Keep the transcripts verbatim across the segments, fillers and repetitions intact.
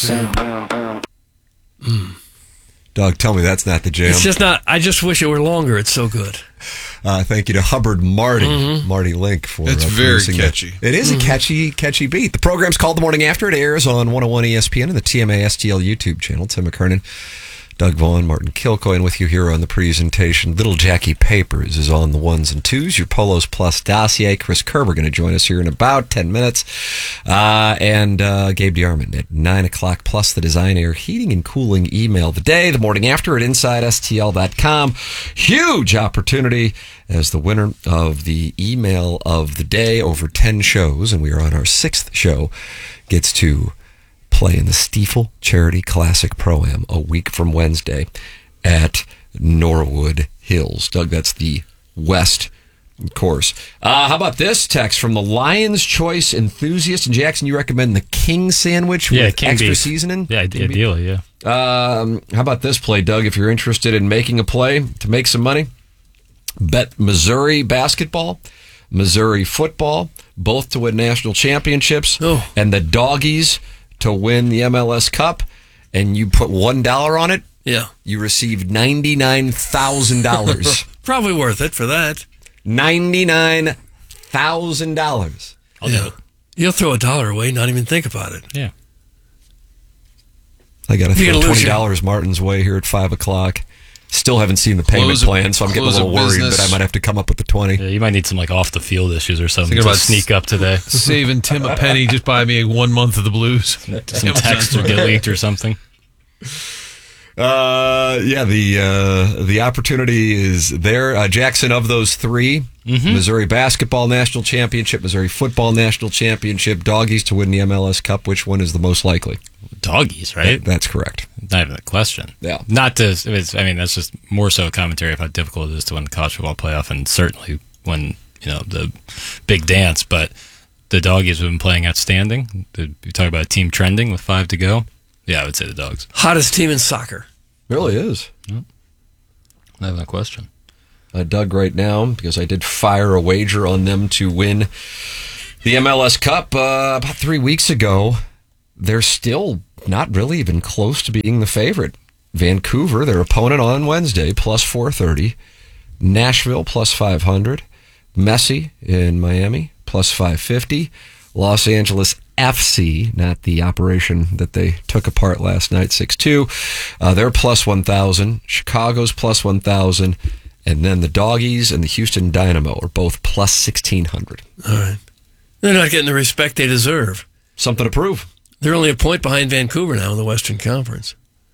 sound. Mm. Doug, tell me that's not the jam. It's just not. I just wish it were longer. It's so good. Uh, thank you to Hubbard Marty, Mm-hmm. Marty Link for It's uh, very producing catchy. That. It is Mm-hmm. a catchy, catchy beat. The program's called The Morning After. It airs on one oh one E S P N and the T M A S T L YouTube channel. Tim McKernan, Doug Vaughn, Martin Kilcoy, and with you here on the presentation. Little Jackie Papers is on the ones and twos. Your Polos Plus dossier. Chris Kerber going to join us here in about ten minutes. Uh, and uh, Gabe DeArmond at nine o'clock, plus the Design Air Heating and Cooling email of the day. The morning after at inside S T L dot com. Huge opportunity as the winner of the email of the day over ten shows, and we are on our sixth show, gets to play in the Stiefel Charity Classic Pro-Am a week from Wednesday at Norwood Hills. Doug, that's the West course. Uh, how about this text from the Lion's Choice enthusiast? And Jackson, you recommend the King sandwich yeah, with King extra beef. seasoning? Yeah, King ideally, yeah. Um, how about this play, Doug? If you're interested in making a play to make some money, bet Missouri basketball, Missouri football, both to win national championships, Oh. and the Doggies to win the M L S Cup, and you put one dollar on it, Yeah. you received ninety-nine thousand dollars. Probably worth it for that. ninety-nine thousand dollars. I'll yeah. do it. You'll throw a dollar away, not even think about it. Yeah. I got to You're throw gonna lose twenty dollars Martin's way here at five o'clock. Still haven't seen the payment Close a- plan, so I'm getting a close a little worried business. that I might have to come up with the twenty. Yeah, you might need some like off the field issues or something Thinking to about sneak up today. Saving Tim a penny, just buy me one month of the Blues. Some text will get leaked or something. Uh, yeah, the uh, the opportunity is there. Uh, Jackson, of those three, Mm-hmm. Missouri basketball national championship, Missouri football national championship, Doggies to win the M L S Cup. Which one is the most likely? Doggies, right? That's correct. Not even a question. Yeah. Not to. It's, I mean, that's just more so a commentary of how difficult it is to win the college football playoff, and certainly when you know the big dance. But the Doggies have been playing outstanding. You talk about a team trending with five to go. Yeah, I would say the Dogs. Hottest team in soccer. Really is. Not even a question. Uh, Doug, right now, because I did fire a wager on them to win the M L S Cup uh, about three weeks ago. They're still not really even close to being the favorite. Vancouver, their opponent on Wednesday, plus four thirty. Nashville, plus five hundred. Messi in Miami, plus five fifty. Los Angeles F C, not the operation that they took apart last night, six two. Uh, they're plus one thousand. Chicago's plus one thousand. And then the Doggies and the Houston Dynamo are both plus sixteen hundred. All right. They're not getting the respect they deserve. Something to prove. They're only a point behind Vancouver now in the Western Conference.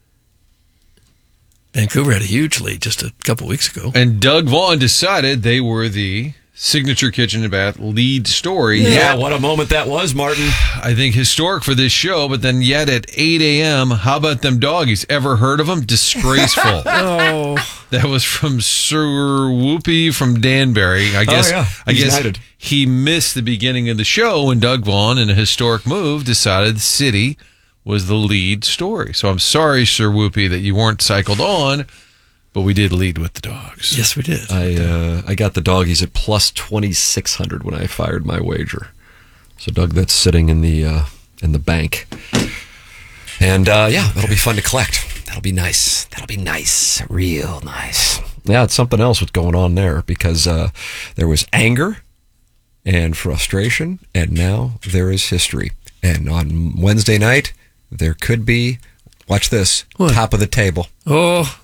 Vancouver had a huge lead just a couple weeks ago. And Doug Vaughn decided they were the Signature Kitchen and Bath lead story. Yeah, what a moment that was, Martin. I think historic for this show, but then yet at eight a.m., how about them Doggies? Ever heard of them? Disgraceful. Oh. That was from Sir Whoopi from Danbury. I guess, Oh, yeah. I He's guess knighted. he missed the beginning of the show when Doug Vaughn, in a historic move, decided the city was the lead story. So I'm sorry, Sir Whoopi, that you weren't cycled on, but we did lead with the Dogs. Yes, we did. I uh, I got the Doggies at plus twenty-six hundred when I fired my wager. So, Doug, that's sitting in the uh, in the bank. And, uh, yeah, that'll be fun to collect. That'll be nice. That'll be nice. Real nice. Yeah, it's something else what's going on there because uh, there was anger and frustration, and now there is history. And on Wednesday night, there could be, watch this, What? top of the table. Oh.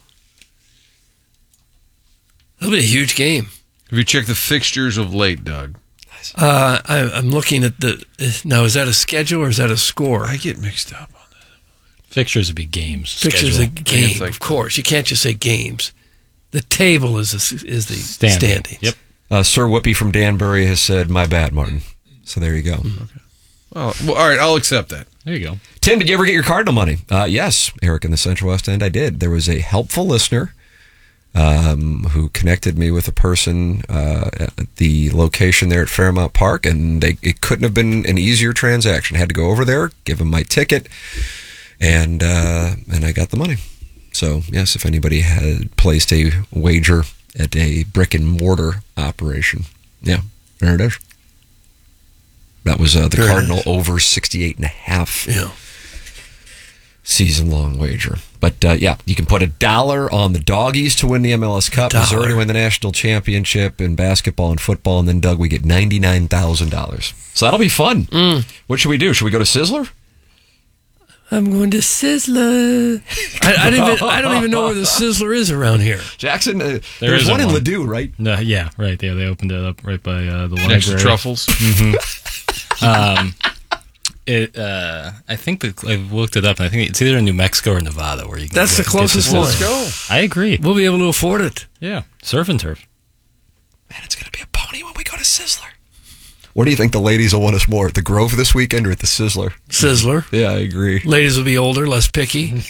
That'll be a huge game. Have you checked the fixtures of late, Doug? Uh, I, I'm looking at the. Now, is that a schedule or is that a score? I get mixed up on that. Fixtures would be games. Pictures schedule. a game, It's like- of course. You can't just say games. The table is the, is the Standing. standings. Yep. Uh, Sir Whoopi from Danbury has said, my bad, Martin. So there you go. Oh, well, all right, I'll accept that. There you go. Tim, did you ever get your Cardinal money? Uh, yes, Eric in the Central West End, I did. There was a helpful listener um, who connected me with a person uh, at the location there at Fairmount Park, and they, it couldn't have been an easier transaction. I had to go over there, give him my ticket, and uh, and I got the money. So, yes, if anybody had placed a wager at a brick and mortar operation, yeah, there it is. That was uh, the Very Cardinal nice. over sixty-eight and a half. Yeah. season-long wager. But, uh, yeah, you can put a dollar on the Doggies to win the M L S Cup, Dollar. Missouri to win the national championship in basketball and football, and then, Doug, we get ninety-nine thousand dollars. So that'll be fun. Mm. What should we do? Should we go to Sizzler? I'm going to Sizzler. I, I, didn't even, I don't even know where the Sizzler is around here. Jackson, uh, There there's isn't one in one. Ladue, right? No, yeah, right. Yeah, they opened it up right by uh, the library. Next to Truffles. Um, it. Uh, I think the, I looked it up, and I think it's either in New Mexico or Nevada where you can. That's get, the closest get one. this- Let's go. I agree. We'll be able to afford it. Yeah, surf and turf. Man, it's going to be a pony when we go to Sizzler. Where do you think the ladies will want us more, at the Grove this weekend or at the Sizzler? Sizzler. Yeah, I agree. Ladies will be older, less picky.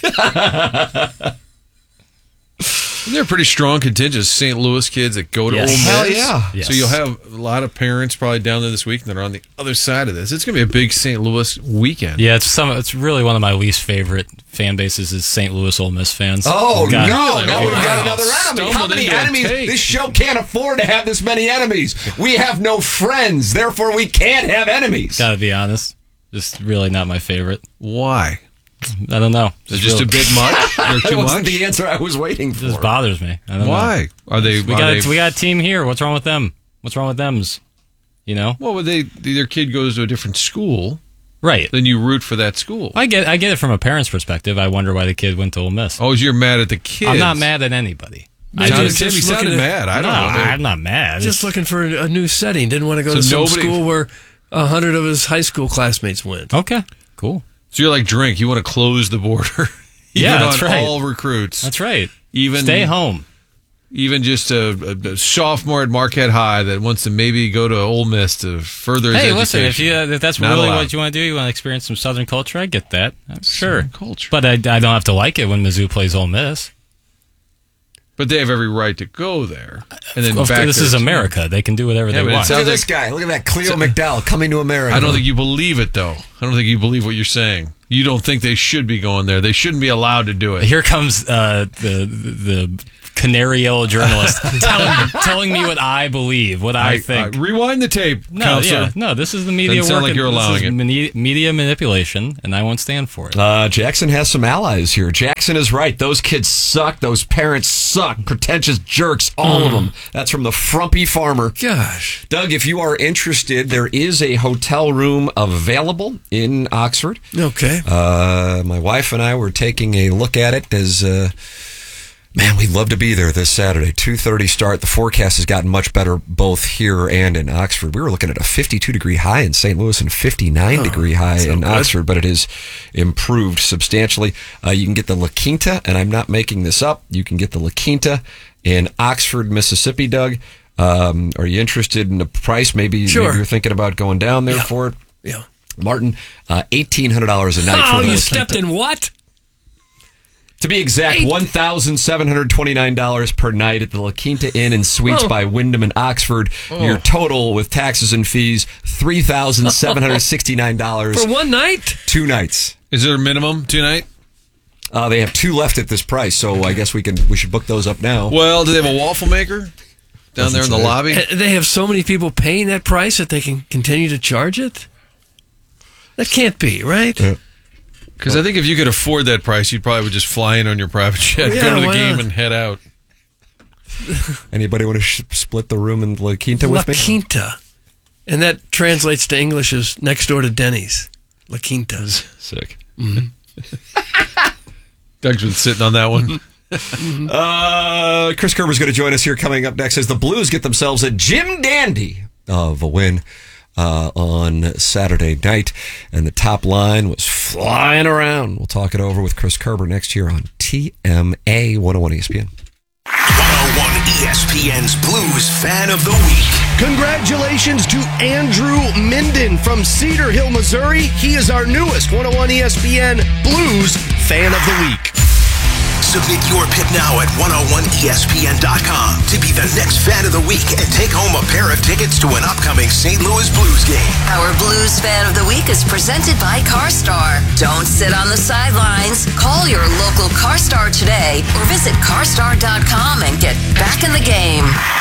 They're pretty strong contingents. Saint Louis kids that go to Yes. Ole Miss. Hell yeah. Yes. So you'll have a lot of parents probably down there this week that are on the other side of this. It's going to be a big Saint Louis weekend. Yeah, it's some. It's really one of my least favorite fan bases is Saint Louis Ole Miss fans. Oh, God. no. Now we've Wow. got another enemy. How Stumbled many into a enemies? take. This show can't afford to have this many enemies. We have no friends. Therefore, we can't have enemies. Gotta be honest, just really not my favorite. Why? I don't know. Is it just a bit much? Or That too wasn't much? the answer I was waiting for. Just bothers me. I don't know. Why? Are they? We are got they, we got a team here. What's wrong with them? What's wrong with them's? You know, Well, when they their kid goes to a different school, right? then you root for that school. I get I get it from a parent's perspective. I wonder why the kid went to Ole Miss. Oh, you're mad at the kids. I'm not mad at anybody. Maybe Sounded, just Timmy looking sounded at- mad. I no, don't know. I'm not mad. Just It's- looking for a a new setting. Didn't want to go So to some nobody- school where a hundred of his high school classmates went. okay, cool. So you're like Drink. You want to close the border. Even Yeah, that's on right. all recruits. That's right. Even Stay home. Even just a, a, a sophomore at Marquette High that wants to maybe go to Ole Miss to further his Hey, education. listen, if you uh, if that's Not really allowed. what you want to do, you want to experience some Southern culture. I get that. Uh, Sure, Southern culture. but I, I don't have to like it when Mizzou plays Ole Miss. But they have every right to go there. And then Of back course, this their is team. America. They can do whatever Yeah, they but it want. sounds Look at this like- guy. Look at that Cleo McDowell coming to America. I don't think you believe it, though. I don't think you believe what you're saying. You don't think they should be going there. They shouldn't be allowed to do it. Here comes uh, the, the the canary yellow journalist telling, telling me what I believe, what I, think. I- rewind the tape, no, counselor. yeah, no, this is the media Doesn't sound working. like you're this allowing is it. mani- media manipulation, and I won't stand for it. Uh, Jackson has some allies here. Jackson is right. Those kids suck. Those parents suck. Pretentious jerks, all of them. That's from the Frumpy Farmer. Gosh. Doug, if you are interested, there is a hotel room available in Oxford. Okay. Uh, my wife and I were taking a look at it as, uh, man, we'd love to be there this Saturday. two thirty start. The forecast has gotten much better both here and in Oxford. We were looking at a fifty-two degree high in Saint Louis and fifty-nine degree high in good. Oxford, but it has improved substantially. Uh, you can get the La Quinta, and I'm not making this up. You can get the La Quinta in Oxford, Mississippi, Doug. Um, are you interested in the price? Maybe, Sure. maybe you're thinking about going down there Yeah. for it. Yeah. Martin, uh, eighteen hundred dollars a night Oh, for the you La stepped Quinta. in what? To be exact, Eight- one thousand seven hundred twenty-nine dollars per night at the La Quinta Inn and Suites Oh. by Wyndham in Oxford. Your total with taxes and fees, three thousand seven hundred sixty-nine dollars. For one night? Two nights. Is there a minimum tonight? Uh, they have two left at this price, so I guess we can we should book those up now. Well, do they have a waffle maker down there in the say. lobby? Uh, They have so many people paying that price that they can continue to charge it? That can't be, right? Yeah. Because I think if you could afford that price, you'd probably would just fly in on your private jet, Yeah, go to the why game, not? and head out. Anybody want to sh- split the room in La Quinta La with me? Quinta. And that translates to English as next door to Denny's. La Quinta. Sick. Doug's been sitting on that one. Uh, Chris Kerber's going to join us here coming up next as the Blues get themselves a Jim Dandy of a win uh, on Saturday night. And the top line was flying around. We'll talk it over with Chris Kerber next year on T M A one oh one E S P N. one oh one E S P N's Blues Fan of the Week. Congratulations to Andrew Minden from Cedar Hill, Missouri. He is our newest one oh one E S P N Blues Fan of the Week. Submit your pick now at one oh one E S P N dot com to be the next Fan of the Week and take home a pair of tickets to an upcoming Saint Louis Blues game. Our Blues Fan of the Week is presented by CarStar. Don't sit on the sidelines. Call your local CarStar today or visit carstar dot com and get back in the game.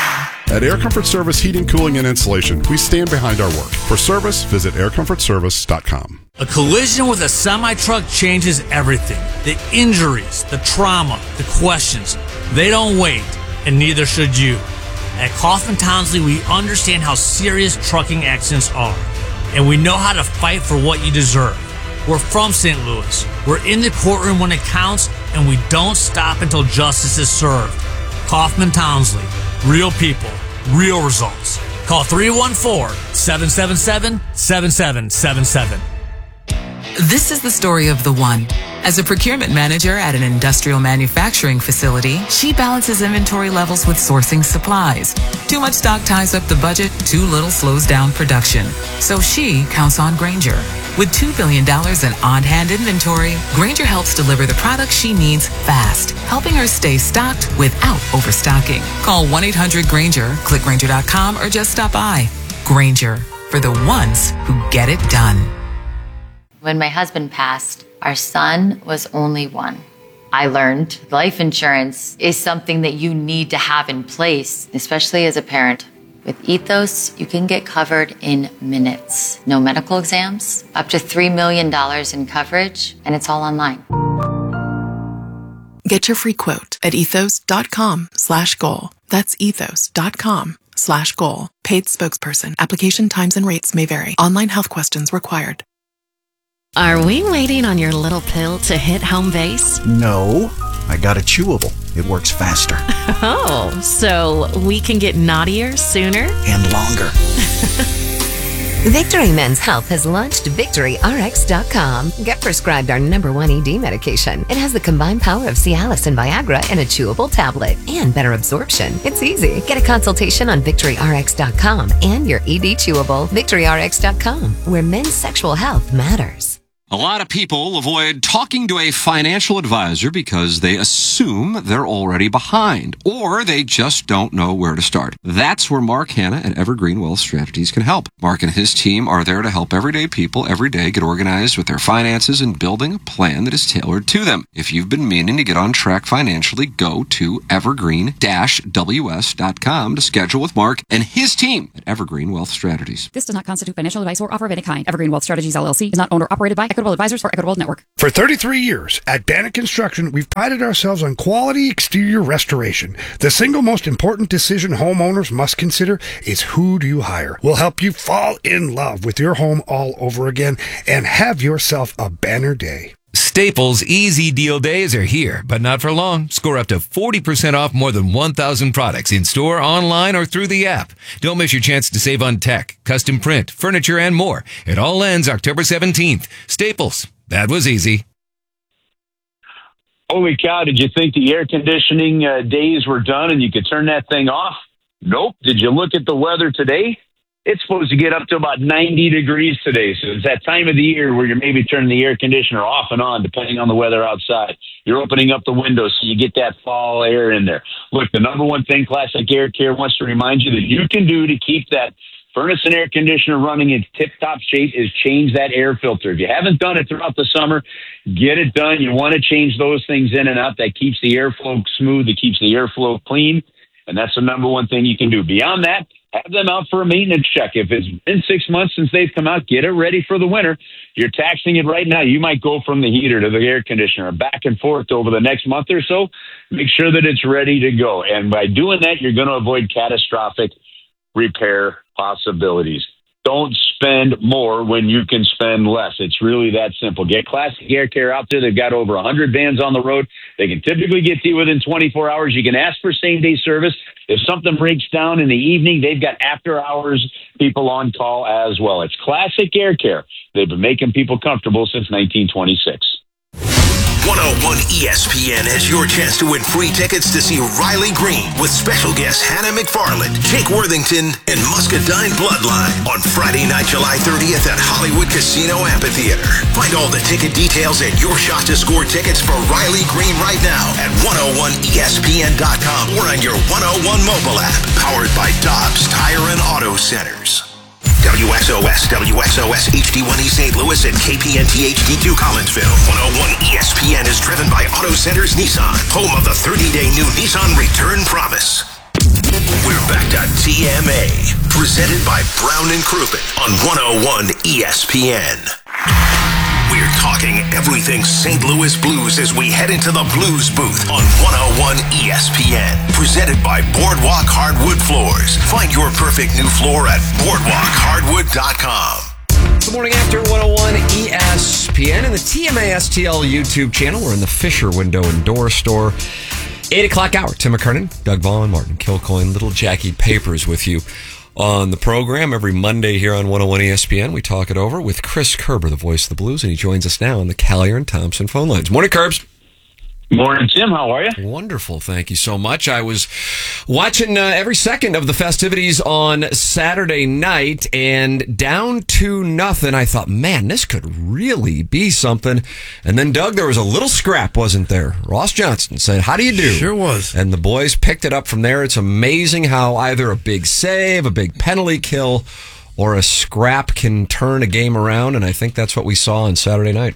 At Air Comfort Service Heating, Cooling, and Insulation, we stand behind our work. For service, visit air comfort service dot com. A collision with a semi-truck changes everything. The injuries, the trauma, the questions, they don't wait, and neither should you. At Kaufman Townsley, we understand how serious trucking accidents are, and we know how to fight for what you deserve. We're from Saint Louis. We're in the courtroom when it counts, and we don't stop until justice is served. Kaufman Townsley. Real people. Real results. Call three one four, seven seven seven, seven seven seven seven. This is the story of the one. As a procurement manager at an industrial manufacturing facility, she balances inventory levels with sourcing supplies. Too much stock ties up the budget, too little slows down production. So she counts on Grainger. With two billion dollars in on-hand inventory, Grainger helps deliver the products she needs fast, helping her stay stocked without overstocking. Call one eight hundred Grainger, click Grainger dot com, or just stop by. Grainger, for the ones who get it done. When my husband passed, our son was only one. I learned life insurance is something that you need to have in place, especially as a parent. With Ethos, you can get covered in minutes. No medical exams, up to three million dollars in coverage, and it's all online. Get your free quote at ethos.com slash goal. That's ethos.com slash goal. Paid spokesperson. Application times and rates may vary. Online health questions required. Are we waiting on your little pill to hit home base? No, I got a chewable. It works faster. Oh, so we can get naughtier sooner? And longer. Victory Men's Health has launched Victory R X dot com. Get prescribed our number one E D medication. It has the combined power of Cialis and Viagra in a chewable tablet and better absorption. It's easy. Get a consultation on Victory R X dot com and your E D chewable. Victory R X dot com, where men's sexual health matters. A lot of people avoid talking to a financial advisor because they assume they're already behind, or they just don't know where to start. That's where Mark Hanna at Evergreen Wealth Strategies can help. Mark and his team are there to help everyday people every day get organized with their finances and building a plan that is tailored to them. If you've been meaning to get on track financially, go to evergreen dash w s dot com to schedule with Mark and his team at Evergreen Wealth Strategies. This does not constitute financial advice or offer of any kind. Evergreen Wealth Strategies, L L C is not owned or operated by Equitable Advisors or Equitable Network. For thirty-three years at Bannock Construction, we've prided ourselves on quality exterior restoration. The single most important decision homeowners must consider is who do you hire. We'll help you fall in love with your home all over again and have yourself a banner day. Staples Easy Deal Days are here, but not for long. Score up to forty percent off more than one thousand products in-store, online, or through the app. Don't miss your chance to save on tech, custom print, furniture, and more. It all ends October seventeenth. Staples. That was easy. Holy cow, did you think the air conditioning uh, days were done and you could turn that thing off? Nope. Did you look at the weather today? It's supposed to get up to about ninety degrees today. So it's that time of the year where you're maybe turning the air conditioner off and on, depending on the weather outside. You're opening up the windows so you get that fall air in there. Look, the number one thing Classic Air Care wants to remind you that you can do to keep that furnace and air conditioner running in tip-top shape is change that air filter. If you haven't done it throughout the summer, get it done. You want to change those things in and out. That keeps the airflow smooth. It keeps the airflow clean. And that's the number one thing you can do. Beyond that, have them out for a maintenance check. If it's been six months since they've come out, get it ready for the winter. You're taxing it right now. You might go from the heater to the air conditioner back and forth over the next month or so. Make sure that it's ready to go. And by doing that, you're going to avoid catastrophic repair possibilities. Don't spend more when you can spend less. It's really that simple. Get Classic Air Care out there. They've got over one hundred vans on the road. They can typically get to you within twenty-four hours. You can ask for same-day service. If something breaks down in the evening, they've got after-hours people on call as well. It's Classic Air Care. They've been making people comfortable since nineteen twenty-six. one oh one E S P N has your chance to win free tickets to see Riley Green with special guests Hannah McFarland, Jake Worthington, and Muscadine Bloodline on Friday night, July thirtieth at Hollywood Casino Amphitheater. Find all the ticket details and your shot to score tickets for Riley Green right now at one oh one E S P N dot com or on your one oh one mobile app, powered by Dobbs Tire and Auto Centers. W X O S, W X O S, H D one E Saint Louis, and K P N T H D two Collinsville. one oh one E S P N is driven by Auto Centers Nissan, home of the thirty-day new Nissan Return Promise. We're back to T M A, presented by Brown and Crouppen on one oh one E S P N. We're talking everything Saint Louis Blues as we head into the Blues booth on one oh one E S P N. Presented by Boardwalk Hardwood Floors. Find your perfect new floor at boardwalk hardwood dot com. The morning after one oh one E S P N and the T M A S T L YouTube channel. We're in the Fisher Window and Door Store. eight o'clock hour. Tim McKernan, Doug Vaughn, Martin Kilcoyne, Little Jackie Papers with you on the program every Monday here on one oh one E S P N. We talk it over with Chris Kerber, the voice of the Blues, and he joins us now on the Callier and Thompson phone lines. Morning, Kerbs. Morning, Tim. How are you? Wonderful. Thank you so much. I was watching uh, every second of the festivities on Saturday night, and down to nothing, I thought, man, this could really be something. And then, Doug, there was a little scrap, wasn't there? Ross Johnston said, how do you do? Sure was. And the boys picked it up from there. It's amazing how either a big save, a big penalty kill, or a scrap can turn a game around, and I think that's what we saw on Saturday night.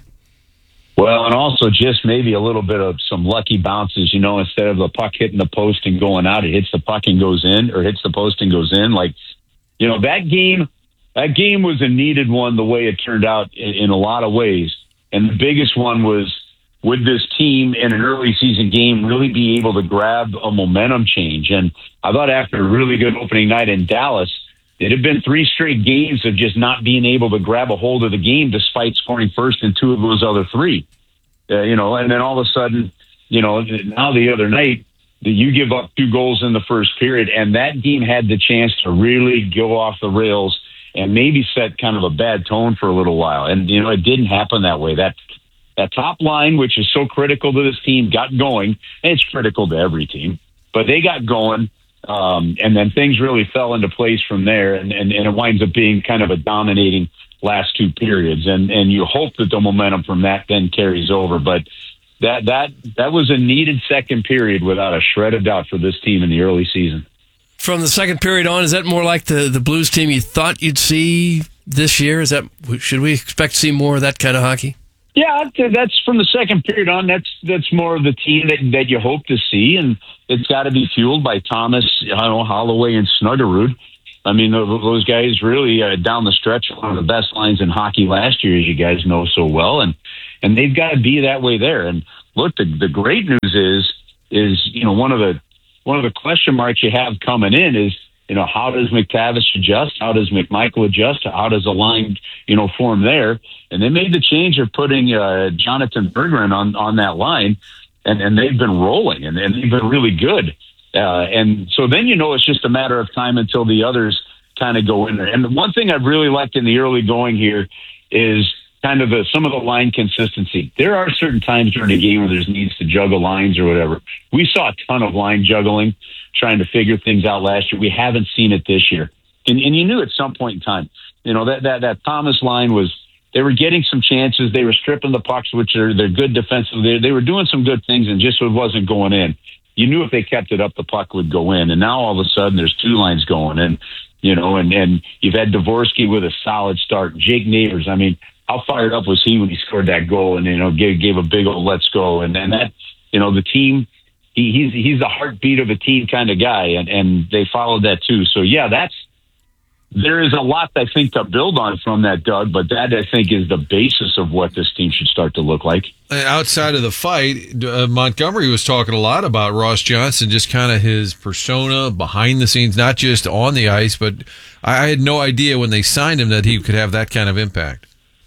Well, and also just maybe a little bit of some lucky bounces, you know, instead of the puck hitting the post and going out, it hits the puck and goes in, or hits the post and goes in. Like, you know, that game, that game was a needed one the way it turned out in, in a lot of ways. And the biggest one was, would this team in an early season game really be able to grab a momentum change? And I thought after a really good opening night in Dallas, it had been three straight games of just not being able to grab a hold of the game despite scoring first in two of those other three. Uh, you know, and then all of a sudden, you know, now the other night, you give up two goals in the first period, and that game had the chance to really go off the rails and maybe set kind of a bad tone for a little while. And, you know, it didn't happen that way. That that top line, which is so critical to this team, got going. And it's critical to every team, but they got going. Um, and then things really fell into place from there, and, and, and it winds up being kind of a dominating last two periods. And, and you hope that the momentum from that then carries over. But that that that was a needed second period without a shred of doubt for this team in the early season. From the second period on, is that more like the, the Blues team you thought you'd see this year? Is that should we expect to see more of that kind of hockey? Yeah, that's from the second period on. That's that's more of the team that, that you hope to see, and it's got to be fueled by Thomas, I don't know, Holloway, and Snuggerud. I mean, those guys really uh, down the stretch, one of the best lines in hockey last year, as you guys know so well, and and they've got to be that way there. And look, the the great news is is you know one of the one of the question marks you have coming in is, you know, how does McTavish adjust? How does McMichael adjust? How does a line, you know, form there? And they made the change of putting uh, Jonathan Berggren on, on that line, and, and they've been rolling, and, and they've been really good. Uh, and so then, you know, it's just a matter of time until the others kind of go in there. And one thing I've really liked in the early going here is kind of the, some of the line consistency. There are certain times during the game where there's needs to juggle lines or whatever. We saw a ton of line juggling, trying to figure things out last year. We haven't seen it this year. And, and you knew at some point in time, you know, that, that, that Thomas line was, they were getting some chances. They were stripping the pucks, which are, they're good defensively. They, they were doing some good things, and just it wasn't going in. You knew if they kept it up, the puck would go in. And now all of a sudden there's two lines going in, you know, and, and you've had Dvorsky with a solid start. Jake Neighbors, I mean, how fired up was he when he scored that goal and, you know, gave, gave a big old let's go. And then that, you know, the team, he, he's, he's the heartbeat of a team kind of guy, and, and they followed that too. So yeah, that's, there is a lot, I think, to build on from that, Doug, but that, I think, is the basis of what this team should start to look like. Outside of the fight, uh, Montgomery was talking a lot about Ross Johnston, just kind of his persona behind the scenes, not just on the ice, but I had no idea when they signed him that he could have that kind of impact.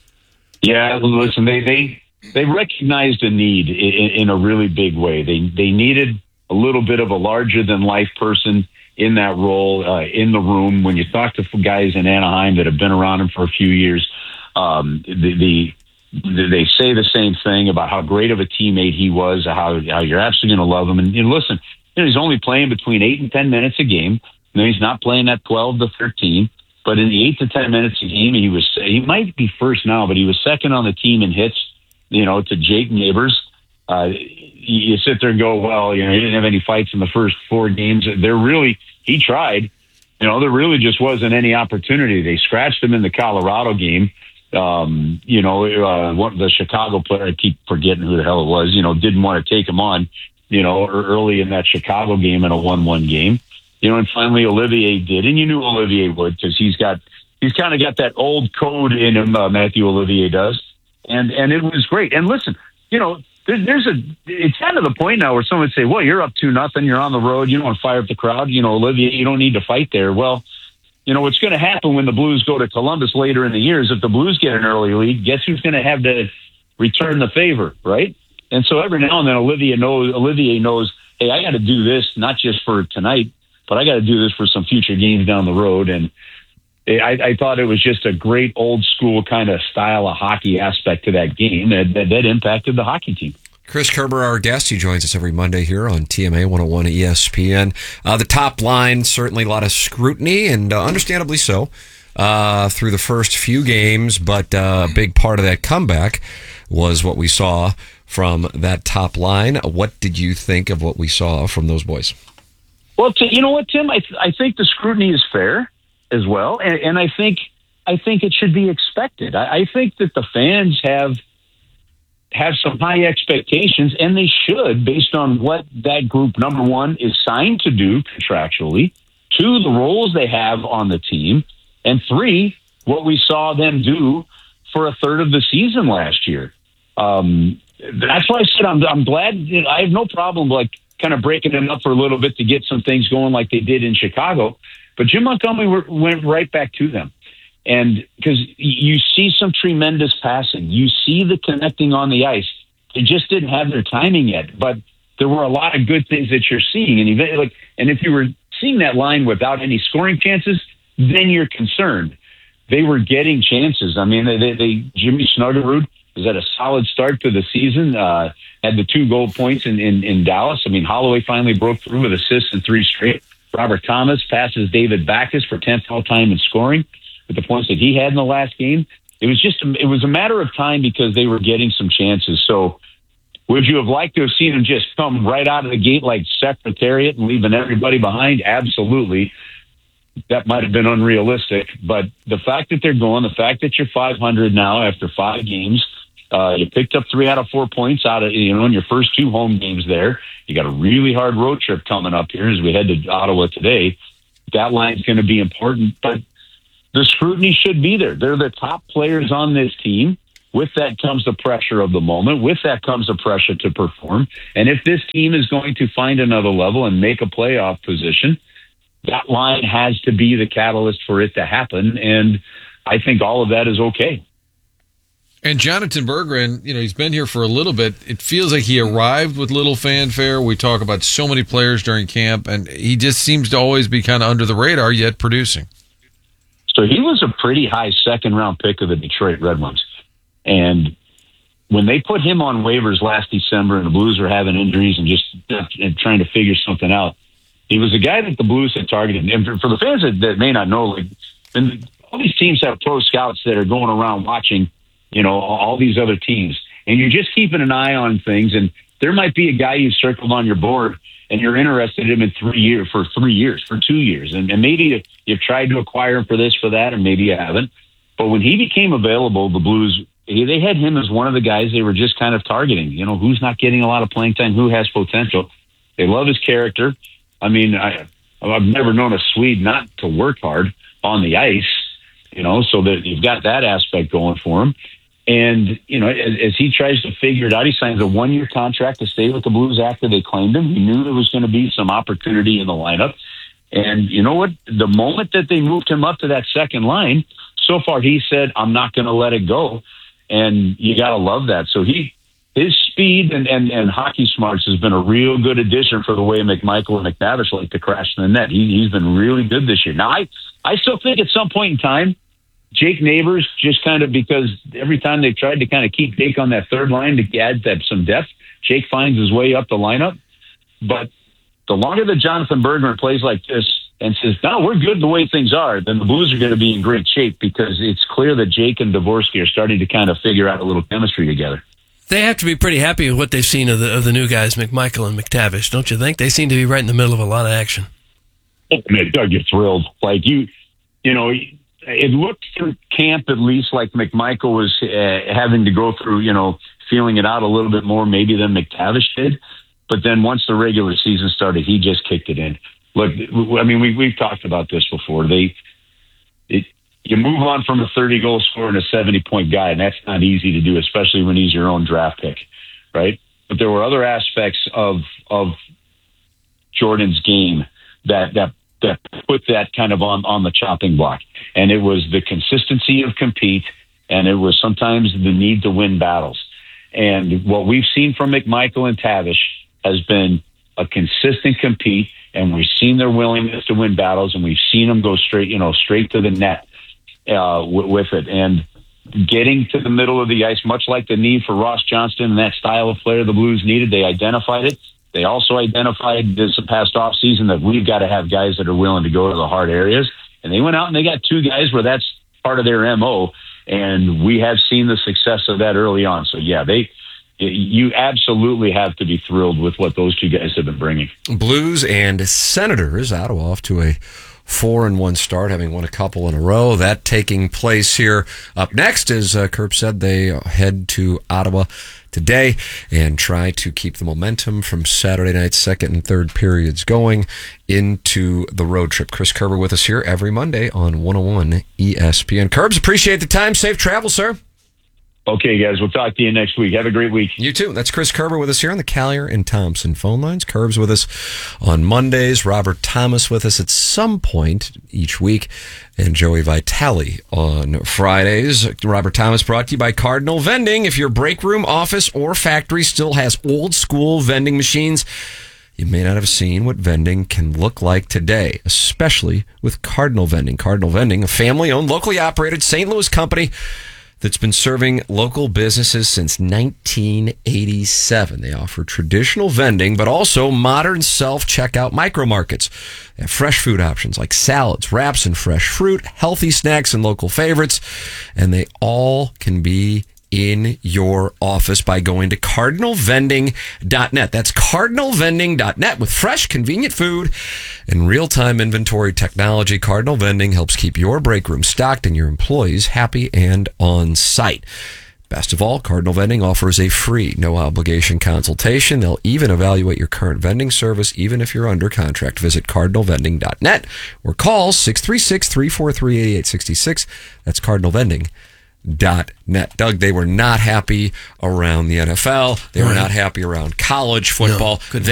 Yeah, listen, they they, they recognized a need in, in a really big way. They, they needed a little bit of a larger-than-life person in that role, uh, in the room. When you talk to guys in Anaheim that have been around him for a few years, um, the, the, the they say the same thing about how great of a teammate he was, how, how you're absolutely going to love him. And, and listen, you know, he's only playing between eight and ten minutes a game. You know, he's not playing at twelve to thirteen, but in the eight to ten minutes a game, he was, he might be first now, but he was second on the team in hits, you know, to Jake Neighbors. Uh, you sit there and go, well, you know, he didn't have any fights in the first four games. They're really, he tried, you know, there really just wasn't any opportunity. They scratched him in the Colorado game. Um, you know, uh, one, the Chicago player, I keep forgetting who the hell it was, you know, didn't want to take him on, you know, early in that Chicago game in a one one game. you know, and finally Olivier did, and you knew Olivier would because he's got he's kind of got that old code in him. Uh, Matthew Olivier does, and and it was great. And listen, you know, there, there's a it's kind of the point now where someone would say, well, you're up to nothing, you're on the road, you don't want to fire up the crowd, you know, Olivier, you don't need to fight there. Well, you know, what's going to happen when the Blues go to Columbus later in the year is if the Blues get an early lead, guess who's going to have to return the favor, right? And so every now and then Olivier knows, Olivier knows, hey, I got to do this not just for tonight, but I got to do this for some future games down the road. And I, I thought it was just a great old school kind of style of hockey aspect to that game that, that, that impacted the hockey team. Chris Kerber, our guest, he joins us every Monday here on T M A one oh one E S P N. Uh, the top line, certainly a lot of scrutiny, and uh, understandably so, uh, through the first few games, but uh, a big part of that comeback was what we saw from that top line. What did you think of what we saw from those boys? Well, t- you know what, Tim? I, th- I think the scrutiny is fair as well, and, and I think I think it should be expected. I, I think that the fans have have some high expectations, and they should, based on what that group, number one, is signed to do contractually, two, the roles they have on the team, and three, what we saw them do for a third of the season last year. Um, that's why I said I'm, I'm glad. You know, I have no problem like kind of breaking them up for a little bit to get some things going like they did in Chicago. But Jim Montgomery were, went right back to them. And because you see some tremendous passing, you see the connecting on the ice. They just didn't have their timing yet, but there were a lot of good things that you're seeing. And even, like, and if you were seeing that line without any scoring chances, then you're concerned. They were getting chances. I mean, they, they, they Jimmy Snuggerud was at a solid start to the season. Uh, had the two goal points in, in, in Dallas. I mean, Holloway finally broke through with assists in three straight. Robert Thomas passes David Backes for tenth all time in scoring with the points that he had in the last game. It was just, it was a matter of time because they were getting some chances. So would you have liked to have seen them just come right out of the gate like Secretariat and leaving everybody behind? Absolutely. That might have been unrealistic, but the fact that they're going, the fact that you're five hundred now after five games, uh, you picked up three out of four points out of, you know, in your first two home games there. You got a really hard road trip coming up here as we head to Ottawa today. That line's going to be important, but the scrutiny should be there. They're the top players on this team. With that comes the pressure of the moment. With that comes the pressure to perform. And if this team is going to find another level and make a playoff position, that line has to be the catalyst for it to happen. And I think all of that is okay. And Jonathan Berggren, you know, he's been here for a little bit. It feels like he arrived with little fanfare. We talk about so many players during camp, and he just seems to always be kind of under the radar, yet producing. So he was a pretty high second-round pick of the Detroit Red Wings. And when they put him on waivers last December and the Blues were having injuries and just and trying to figure something out, he was a guy that the Blues had targeted. And for the fans that, that may not know, like, and all these teams have pro scouts that are going around watching, you know, all these other teams. And you're just keeping an eye on things. And there might be a guy you circled on your board and you're interested in him in three years, for three years, for two years. And, and maybe you, you've tried to acquire him for this, for that, or maybe you haven't. But when he became available, the Blues, they had him as one of the guys they were just kind of targeting. You know, who's not getting a lot of playing time, who has potential. They love his character. I mean, I, I've never known a Swede not to work hard on the ice, you know, so that you've got that aspect going for him. And, you know, as, as he tries to figure it out, he signs a one-year contract to stay with the Blues after they claimed him. He knew there was going to be some opportunity in the lineup. And you know what? The moment that they moved him up to that second line, so far he said, I'm not going to let it go. And you got to love that. So he, his speed and, and, and hockey smarts has been a real good addition for the way McMichael and McTavish like to crash in the net. He, he's been really good this year. Now, I, I still think at some point in time, Jake Neighbors, just kind of because every time they've tried to kind of keep Jake on that third line to add that some depth, Jake finds his way up the lineup. But the longer that Jonathan Berggren plays like this and says, no, we're good the way things are, then the Blues are going to be in great shape because it's clear that Jake and Dvorsky are starting to kind of figure out a little chemistry together. They have to be pretty happy with what they've seen of the of the new guys, McMichael and McTavish, don't you think? They seem to be right in the middle of a lot of action. Oh, man, Doug, you're thrilled. Like, you, you know, it looked through camp at least like McMichael was uh, having to go through, you know, feeling it out a little bit more maybe than McTavish did. But then once the regular season started, he just kicked it in. look, I mean, we, we've talked about this before. They, it, you move on from a thirty-goal scorer and a seventy-point guy, and that's not easy to do, especially when he's your own draft pick, right? But there were other aspects of of Jordan's game that that that put that kind of on, on the chopping block. And it was the consistency of compete, and it was sometimes the need to win battles. And what we've seen from McMichael and Tavish has been a consistent compete, and we've seen their willingness to win battles, and we've seen them go straight, you know, straight to the net uh, w- with it. And getting to the middle of the ice, much like the need for Ross Johnston and that style of player the Blues needed, they identified it. They also identified this past offseason that we've got to have guys that are willing to go to the hard areas. And they went out and they got two guys where that's part of their M O. And we have seen the success of that early on. So, yeah, they you absolutely have to be thrilled with what those two guys have been bringing. Blues and Senators, Ottawa off to a four and one start, having won a couple in a row. That taking place here. Up next, as uh, Kerb said, they head to Ottawa today and try to keep the momentum from Saturday night's second and third periods going into the road trip. Chris Kerber with us here every Monday on one oh one E S P N. Kerbs, appreciate the time. Safe travel, sir. Okay, guys, we'll talk to you next week. Have a great week. You too. That's Chris Kerber with us here on the Callier and Thompson phone lines. Kerb's with us on Mondays. Robert Thomas with us at some point each week. And Joey Vitale on Fridays. Robert Thomas brought to you by Cardinal Vending. If your break room, office, or factory still has old school vending machines, you may not have seen what vending can look like today, especially with Cardinal Vending. Cardinal Vending, a family-owned, locally operated Saint Louis company that's been serving local businesses since nineteen eighty-seven. They offer traditional vending, but also modern self-checkout micro markets. They have fresh food options like salads, wraps, and fresh fruit, healthy snacks, and local favorites. And they all can be in your office by going to cardinal vending dot net. That's cardinal vending dot net. With fresh, convenient food and real-time inventory technology, Cardinal Vending helps keep your break room stocked and your employees happy and on site. Best of all, Cardinal Vending offers a free, no-obligation consultation. They'll even evaluate your current vending service, even if you're under contract. Visit cardinal vending dot net or call six three six, three four three, eight eight six six. That's cardinal vending dot net. Doug, they were not happy around the N F L. They were not happy around college football. No,